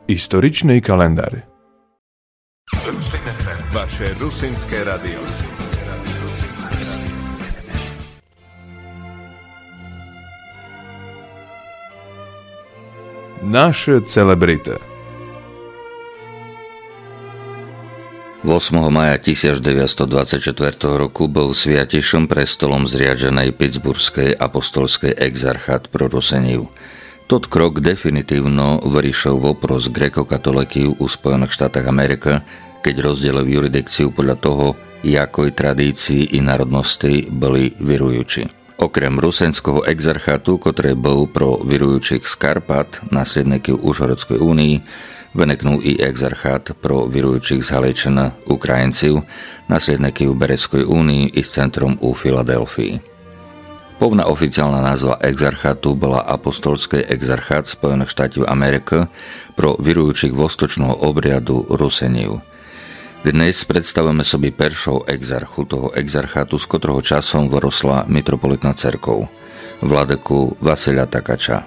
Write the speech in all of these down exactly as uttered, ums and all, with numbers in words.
Историчный календарь. Vaše rusinské radio. Naše celebrity. ôsmeho mája tisícdeväťstodvadsaťštyri roku bol sviatejším prestolom zriadenej Pittsburghskej apostolskej exarchát pro Ruseniu. Tot krok definitívno vyriešil vopros grekokatolíkov u Spojených štátach Amerika, keď rozdelil jurisdikciu podľa toho, jakoj tradícii i národnosti boli virujúci. Okrem rusenského exarchátu, ktorý bol pro virujúcich z Karpat, následníkov Užhorodskej únii, veneknul i exarchát pro virujúcich z Halečina, Ukrajincov, následníkov Bereckej únii i s centrom u Filadelfii. Povná oficiálna názva exarchátu bola Apostolský exarchát Spojených štátov Amerika pro virujúcich vostočného obriadu Ruseniu. Dnes predstavujeme sobie peršou exarchu toho exarchátu, z ktorého časom vyrosla metropolitná cerkov, vladeku Vasilja Takača.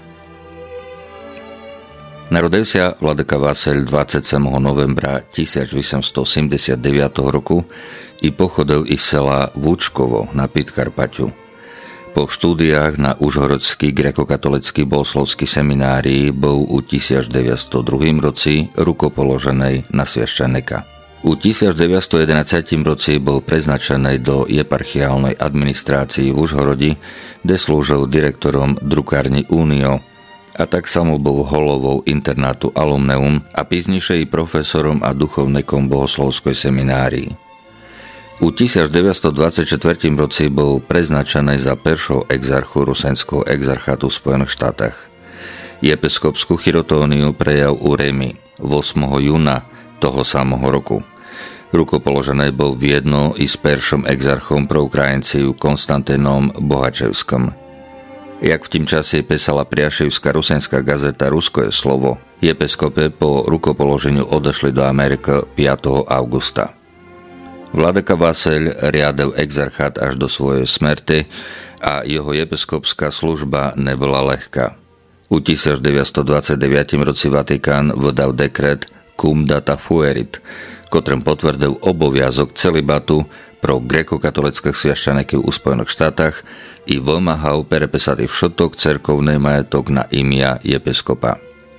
Narodil sa vladyka Vasil dvadsiateho siedmeho novembra tisícosemstosedemdesiatdeväť roku i pochodil iz sela Vúčkovo na Podkarpaťu. Po štúdiách na Užhorodský grekokatolický bohoslovský seminárii bol u tisícdeväťstodruhom roci rukopoloženej na sveštenika. U tisícdeväťstojedenástom roci bol preznačený do eparchiálnej administrácii v Užhorodi, kde slúžil direktorom drukárni Unio, a tak samo bol holovou internátu Alumneum a píznejšie i profesorom a duchovníkom bohoslovskej seminárii. U tisícdeväťstodvadsaťštyri roci bol preznačený za peršou exarchu rusenského exarchátu v Spojených štátach. Episkopskú chirotóniu prejal u Remi ôsmeho júna toho samého roku. Rukopoložený bol v jedno i s peršom exarchom pro Ukrajincov Konstantinom Bohačevskom. Jak v tým čase písala priaševská rusenská gazeta Rusko je slovo, episkope po rukopoloženiu odešli do Ameriky piateho augusta. Vladyka Vasil riadil exarchát až do svojej smrti a jeho episkopská služba nebola ľahká. U tisícdeväťstodvadsaťdeväť roci Vatikán vydal dekret Cum data fuerit, ktorým potvrdil oboviazok celibatu pro grekokatolických sviašteníkov u Spojených štátach i vymáhal perepísať všetok cerkovný majetok na imia episkopa.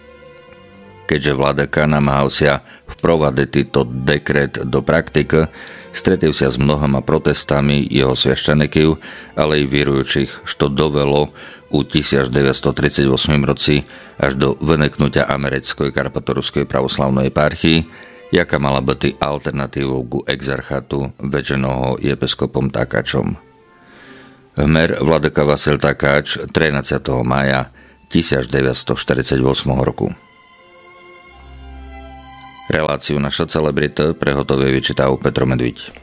Keďže vladyka namáhal sa vprovadiť týto dekret do praktiky, stretil sa s mnohoma protestami jeho sviašteníkov, ale i vierujúcich, čo dovelo u tisícdeväťstotridsaťosem roci až do vyniknutia americkej karpatorskej pravoslavnej eparchii, jaká mala byť alternatívou ku exarchátu vedženého episkopom Takačom. Hmer vladyka Vasil Takáč trinásťeho mája tisícdeväťstoštyridsaťosem roku. Reláciu Naša celebrita prehotovuje vyčítal Petro Medviť.